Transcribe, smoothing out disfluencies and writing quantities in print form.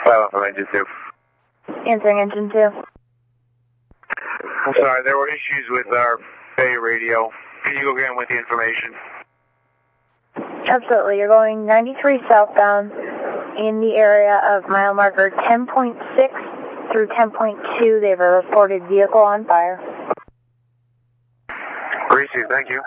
Silent from engine 2. Answering engine 2. I'm sorry, there were issues with our Bay radio. Can you go again with the information? Absolutely. You're going 93 southbound in the area of mile marker 10.6 through 10.2. They have a reported vehicle on fire. Greasy, thank you.